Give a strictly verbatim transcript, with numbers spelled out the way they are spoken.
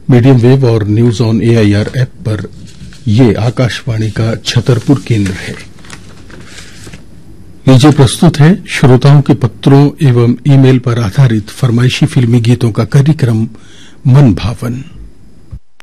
Medium wave और news on AIR app पर ये आकाशवाणी का छतरपुर केंद्र है। नीचे प्रस्तुत है श्रोताओं के पत्रों एवं ईमेल पर आधारित फरमाइशी फिल्मी गीतों का कार्यक्रम मन भावन।